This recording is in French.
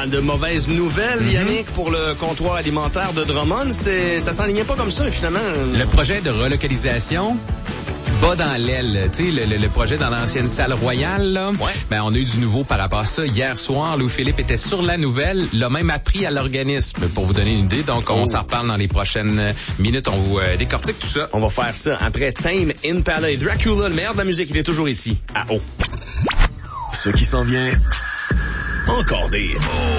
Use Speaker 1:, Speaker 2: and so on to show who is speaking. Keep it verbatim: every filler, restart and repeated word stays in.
Speaker 1: Ah, de mauvaises nouvelles, mm-hmm. Yannick, pour le comptoir alimentaire de Drummond. C'est, ça s'enlignait pas comme ça, finalement.
Speaker 2: Le projet de relocalisation bas dans l'aile, tu sais, le, le, le projet dans l'ancienne salle royale, là.
Speaker 1: Ouais.
Speaker 2: Ben, on a eu du nouveau par rapport à ça. Hier soir, Louis-Philippe était sur la nouvelle, l'a même appris à l'organisme, pour vous donner une idée. Donc, on oh. s'en reparle dans les prochaines minutes. On vous euh, décortique tout ça.
Speaker 1: On va faire ça après Tame Impala. Dracula, le meilleur de la musique, il est toujours ici, à O.
Speaker 3: Ce qui s'en vient, encore des...